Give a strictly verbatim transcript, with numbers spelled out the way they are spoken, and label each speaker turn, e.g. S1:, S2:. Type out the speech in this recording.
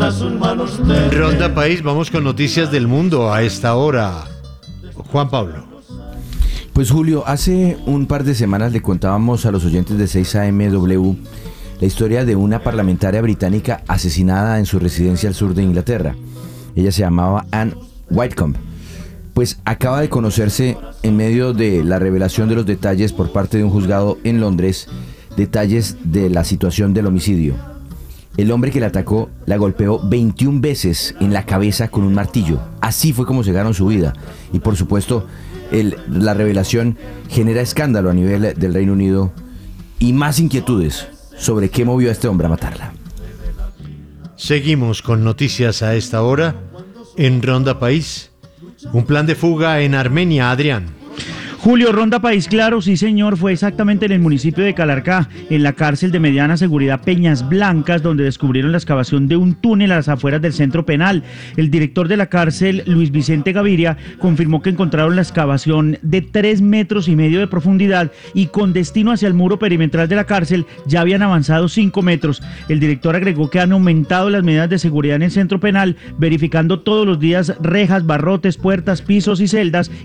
S1: Ronda País, vamos con noticias del mundo a esta hora. Juan Pablo.
S2: Pues Julio, hace un par de semanas le contábamos a los oyentes de seis A M W la historia de una parlamentaria británica asesinada en su residencia al sur de Inglaterra. Ella se llamaba Anne Whitcomb. Pues acaba de conocerse, en medio de la revelación de los detalles por parte de un juzgado en Londres, detalles de la situación del homicidio. El hombre que la atacó la golpeó veintiuna veces en la cabeza con un martillo. Así fue como se ganó su vida. Y por supuesto, el, la revelación genera escándalo a nivel del Reino Unido y más inquietudes sobre qué movió a este hombre a matarla.
S1: Seguimos con noticias a esta hora en Ronda País. Un plan de fuga en Armenia, Adrián.
S3: Julio, Ronda País Claro, sí señor, fue exactamente en el municipio de Calarcá, en la cárcel de mediana seguridad Peñas Blancas, donde descubrieron la excavación de un túnel a las afueras del centro penal. El director de la cárcel, Luis Vicente Gaviria, confirmó que encontraron la excavación de tres metros y medio de profundidad y con destino hacia el muro perimetral de la cárcel ya habían avanzado cinco metros. El director agregó que han aumentado las medidas de seguridad en el centro penal, verificando todos los días rejas, barrotes, puertas, pisos y celdas